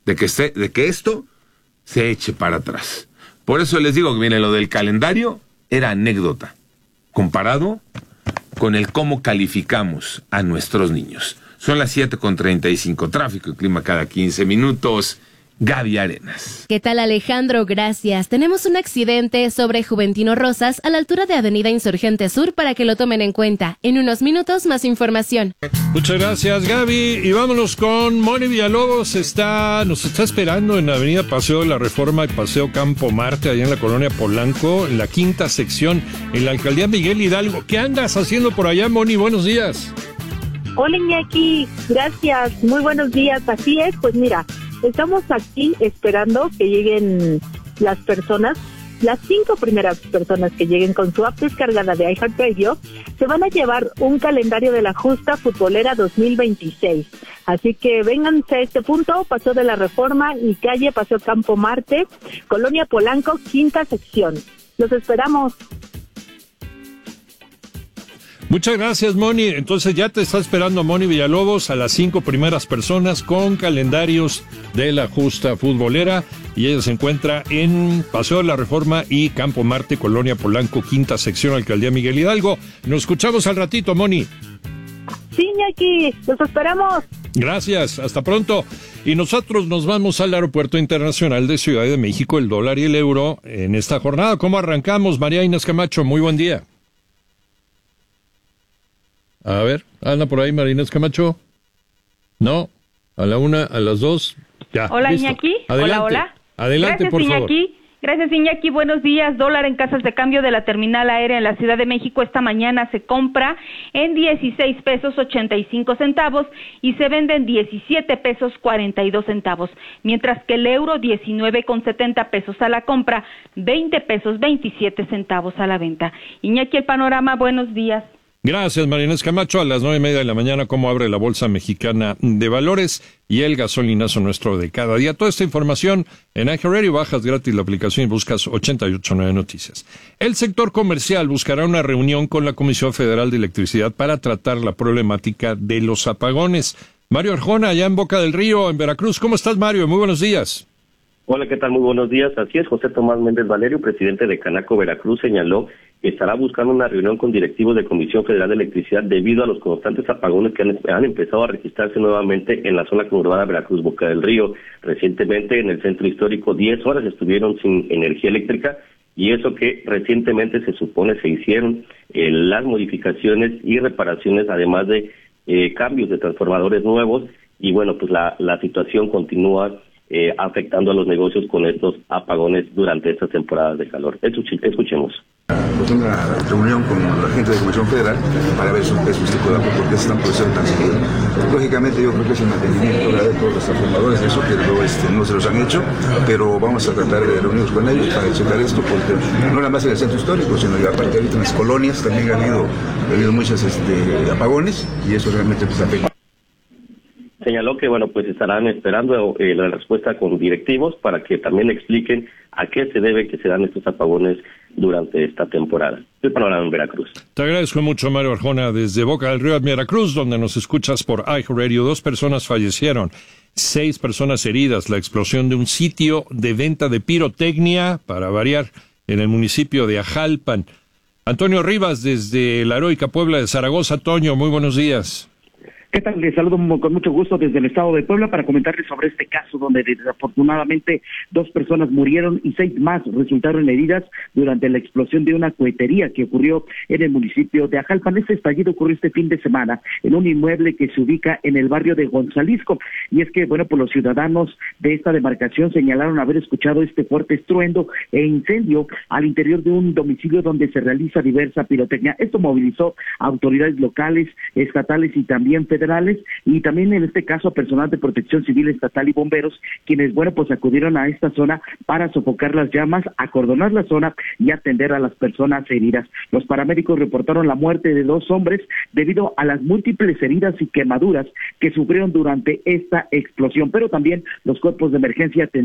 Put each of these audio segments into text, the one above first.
de que esto se eche para atrás. Por eso les digo que, miren, lo del calendario era anécdota, comparado con el cómo calificamos a nuestros niños. Son las 7:35, tráfico y clima cada 15 minutos. Gaby Arenas. ¿Qué tal, Alejandro? Gracias. Tenemos un accidente sobre Juventino Rosas a la altura de Avenida Insurgente Sur para que lo tomen en cuenta. En unos minutos, más información. Muchas gracias, Gaby. Y vámonos con Moni Villalobos. Nos está esperando en Avenida Paseo de la Reforma y Paseo Campo Marte, allá en la colonia Polanco, en la quinta sección, en la alcaldía Miguel Hidalgo. ¿Qué andas haciendo por allá, Moni? Buenos días. Hola, Iñaki. Gracias. Muy buenos días. Así es, pues mira, estamos aquí esperando que lleguen las 5 primeras personas que lleguen con su app descargada de iHeartRadio, se van a llevar un calendario de la justa futbolera 2026. Así que vénganse a este punto, Paseo de la Reforma y calle Paseo Campo Marte, Colonia Polanco, quinta sección. Los esperamos. Muchas gracias, Moni. Entonces ya te está esperando Moni Villalobos a las 5 primeras personas con calendarios de la justa futbolera, y ella se encuentra en Paseo de la Reforma y Campo Marte, Colonia Polanco, quinta sección, alcaldía Miguel Hidalgo. Nos escuchamos al ratito, Moni. Sí, Iñaki, los esperamos. Gracias, hasta pronto. Y nosotros nos vamos al Aeropuerto Internacional de Ciudad de México, el dólar y el euro en esta jornada. ¿Cómo arrancamos, María Inés Camacho? Muy buen día. A ver, anda por ahí María Inés Camacho. No, a la 1, a las 2, ya. Hola, listo. Iñaki. Adelante. Hola. Adelante, gracias, por Iñaki. favor. Gracias, Iñaki. Buenos días. Dólar en casas de cambio de la terminal aérea en la Ciudad de México esta mañana se compra en 16 pesos 85 centavos y se vende en 17 pesos 42 centavos, mientras que el euro 19,70 pesos a la compra, 20 pesos 27 centavos a la venta. Iñaki, el panorama, buenos días. Gracias, María Inés Camacho. A las 9:30 de la mañana, cómo abre la Bolsa Mexicana de Valores y el gasolinazo nuestro de cada día. Toda esta información en iHeartRadio, bajas gratis la aplicación y buscas 889 Noticias. El sector comercial buscará una reunión con la Comisión Federal de Electricidad para tratar la problemática de los apagones. Mario Arjona, allá en Boca del Río, en Veracruz. ¿Cómo estás, Mario? Muy buenos días. Hola, ¿qué tal? Muy buenos días. Así es, José Tomás Méndez Valerio, presidente de Canaco Veracruz, señaló que estará buscando una reunión con directivos de Comisión Federal de Electricidad debido a los constantes apagones que han empezado a registrarse nuevamente en la zona conurbada Veracruz, Boca del Río. Recientemente en el centro histórico 10 horas estuvieron sin energía eléctrica, y eso que recientemente se supone se hicieron las modificaciones y reparaciones, además de cambios de transformadores nuevos, y bueno, pues la situación continúa afectando a los negocios con estos apagones durante estas temporadas de calor. Escuchemos. Pues una reunión con la gente de Comisión Federal para ver esos tipos de apoyos, por qué se están produciendo tan seguido. Lógicamente yo creo que es el mantenimiento de todos los transformadores, eso que no se los han hecho, pero vamos a tratar de reunirnos con ellos para checar esto, porque no nada más en el centro histórico, sino que aparte ahorita en las colonias también ha habido muchos apagones, y eso realmente pues afecta. Señaló que, bueno, pues estarán esperando la respuesta con directivos para que también expliquen a qué se debe que se dan estos apagones durante esta temporada. El panorama en Veracruz. Te agradezco mucho, Mario Arjona, desde Boca del Río a Veracruz, donde nos escuchas por iHeartRadio. 2 personas fallecieron, 6 personas heridas. La explosión de un sitio de venta de pirotecnia, para variar, en el municipio de Ajalpan. Antonio Rivas, desde la heroica Puebla de Zaragoza. Toño, muy buenos días. ¿Qué tal? Les saludo con mucho gusto desde el estado de Puebla para comentarles sobre este caso donde desafortunadamente 2 personas murieron y 6 más resultaron heridas durante la explosión de una cohetería que ocurrió en el municipio de Ajalpan. Este estallido ocurrió este fin de semana en un inmueble que se ubica en el barrio de Gonzalisco, y es que, bueno, pues los ciudadanos de esta demarcación señalaron haber escuchado este fuerte estruendo e incendio al interior de un domicilio donde se realiza diversa pirotecnia. Esto movilizó a autoridades locales, estatales y también federales, y también en este caso personal de protección civil estatal y bomberos, quienes, bueno, pues acudieron a esta zona para sofocar las llamas, acordonar la zona y atender a las personas heridas. Los paramédicos reportaron la muerte de 2 hombres debido a las múltiples heridas y quemaduras que sufrieron durante esta explosión, pero también los cuerpos de emergencia atendieron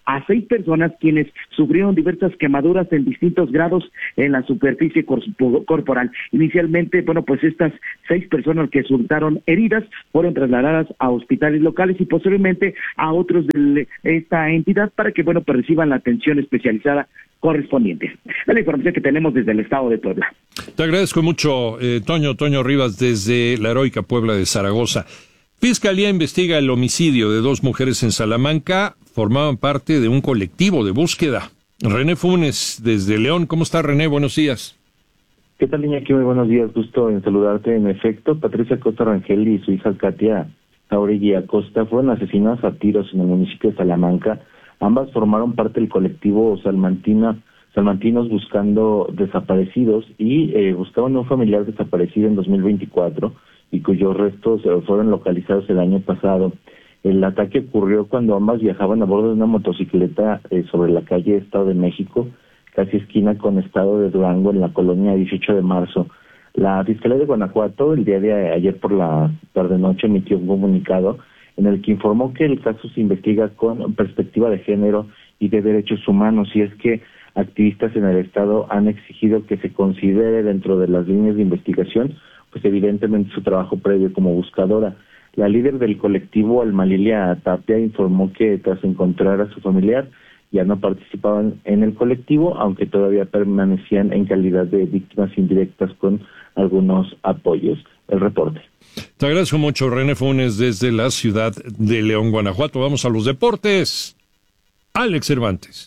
a 6 personas quienes sufrieron diversas quemaduras en distintos grados en la superficie corporal. Inicialmente, pues estas 6 personas que resultaron heridas fueron trasladadas a hospitales locales y posteriormente a otros de esta entidad para que, reciban la atención especializada correspondiente. Es la información que tenemos desde el estado de Puebla. Te agradezco mucho, Toño Rivas, desde la heroica Puebla de Zaragoza. Fiscalía investiga el homicidio de 2 mujeres en Salamanca. Formaban parte de un colectivo de búsqueda. René Funes, desde León. ¿Cómo está, René? Buenos días. ¿Qué tal, Iñaki? Muy buenos días. Gusto en saludarte. En efecto, Patricia Acosta Rangel y su hija Katia Jauregui Acosta fueron asesinadas a tiros en el municipio de Salamanca. Ambas formaron parte del colectivo Salmantinos Buscando Desaparecidos y buscaban a un familiar desaparecido en 2024 y cuyos restos fueron localizados el año pasado. El ataque ocurrió cuando ambas viajaban a bordo de una motocicleta sobre la calle Estado de México, casi esquina con Estado de Durango, en la colonia 18 de marzo. La Fiscalía de Guanajuato, el día de ayer por la tarde-noche, emitió un comunicado en el que informó que el caso se investiga con perspectiva de género y de derechos humanos, y es que activistas en el Estado han exigido que se considere dentro de las líneas de investigación, pues evidentemente su trabajo previo como buscadora. La líder del colectivo, Alma Lilia Tapia, informó que tras encontrar a su familiar ya no participaban en el colectivo, aunque todavía permanecían en calidad de víctimas indirectas con algunos apoyos. El reporte. Te agradezco mucho, René Funes, desde la ciudad de León, Guanajuato. Vamos a los deportes. Alex Cervantes.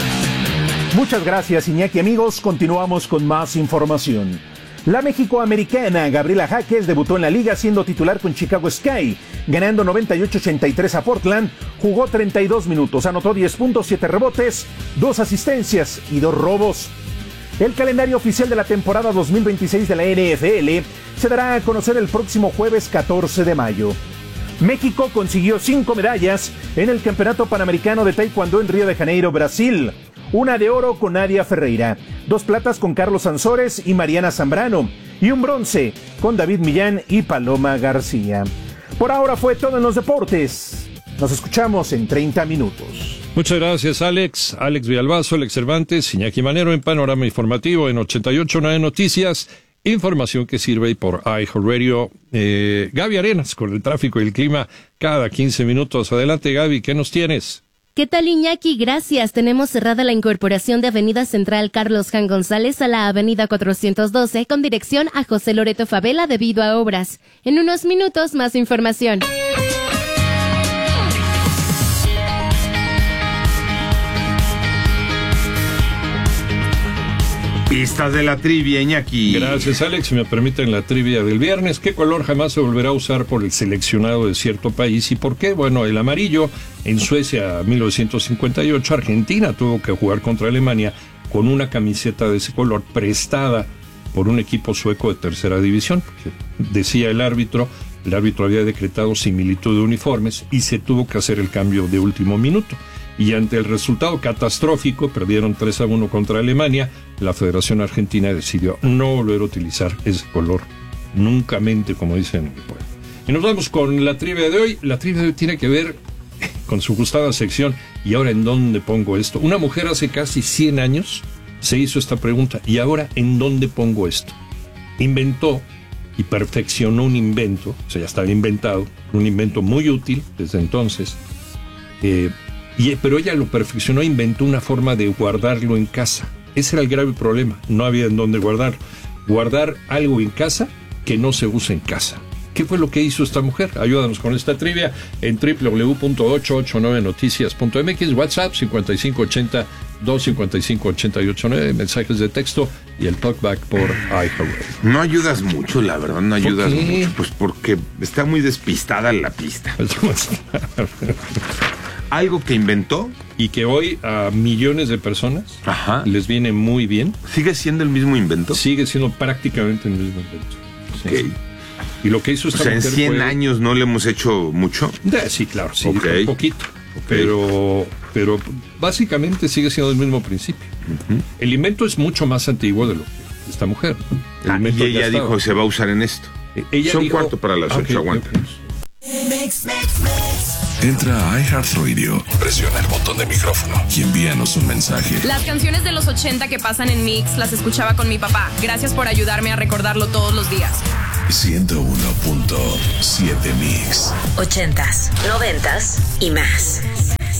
Muchas gracias, Iñaki. Amigos, continuamos con más información. La mexicoamericana Gabriela Jaques debutó en la liga siendo titular con Chicago Sky, ganando 98-83 a Portland, jugó 32 minutos, anotó 10 puntos, 7 rebotes, 2 asistencias y 2 robos. El calendario oficial de la temporada 2026 de la NFL se dará a conocer el próximo jueves 14 de mayo. México consiguió 5 medallas en el Campeonato Panamericano de Taekwondo en Río de Janeiro, Brasil. Una de oro con Nadia Ferreira, 2 platas con Carlos Ansores y Mariana Zambrano, y un bronce con David Millán y Paloma García. Por ahora fue todo en los deportes. Nos escuchamos en 30 minutos. Muchas gracias, Alex. Alex Villalbazo, Alex Cervantes, Iñaki Manero en Panorama Informativo en 88.9 Noticias. Información que sirve por iHeartRadio. Gaby Arenas con el tráfico y el clima cada 15 minutos. Adelante, Gaby, ¿qué nos tienes? ¿Qué tal, Iñaki? Gracias. Tenemos cerrada la incorporación de Avenida Central Carlos Jan González a la Avenida 412 con dirección a José Loreto Favela debido a obras. En unos minutos, más información. Pistas de la trivia, Iñaki. Gracias, Alex. Si me permiten la trivia del viernes. ¿Qué color jamás se volverá a usar por el seleccionado de cierto país y por qué? Bueno, el amarillo. En Suecia, 1958, Argentina tuvo que jugar contra Alemania con una camiseta de ese color prestada por un equipo sueco de tercera división. Decía el árbitro había decretado similitud de uniformes y se tuvo que hacer el cambio de último minuto. Y ante el resultado catastrófico, perdieron 3-1 contra Alemania, la Federación Argentina decidió no volver a utilizar ese color, nunca mente, como dicen en el pueblo. Y nos vamos con la trivia de hoy. La trivia de hoy tiene que ver con su gustada sección, ¿y ahora en dónde pongo esto? Una mujer hace casi 100 años se hizo esta pregunta, ¿y ahora en dónde pongo esto? Inventó y perfeccionó un invento, o sea, ya estaba inventado, un invento muy útil desde entonces, pero ella lo perfeccionó e inventó una forma de guardarlo en casa. Ese era el grave problema, no había en dónde guardarlo. Guardar algo en casa que no se usa en casa. ¿Qué fue lo que hizo esta mujer? Ayúdanos con esta trivia en www.889noticias.mx, WhatsApp 5580-255-889, mensajes de texto y el talkback por iHeartRadio. No ayudas mucho, la verdad, no ayudas mucho, pues porque está muy despistada la pista. Algo que inventó y que hoy a millones de personas les viene muy bien. ¿Sigue siendo el mismo invento? Sigue siendo prácticamente el mismo invento. Sí. Okay. Y lo que hizo esta mujer en 100 años no le hemos hecho mucho. Sí, claro, sí, un poquito. Pero básicamente sigue siendo el mismo principio. El invento es mucho más antiguo de lo que esta mujer. Y ella dijo, se va a usar en esto. Ella Son dijo, 4:45 para las 8, aguántanos. Mix. Entra a iHeartRadio, presiona el botón de micrófono y envíanos un mensaje. Las canciones de los 80 que pasan en Mix las escuchaba con mi papá. Gracias por ayudarme a recordarlo todos los días. 101.7 Mix. 80s, 90s y más.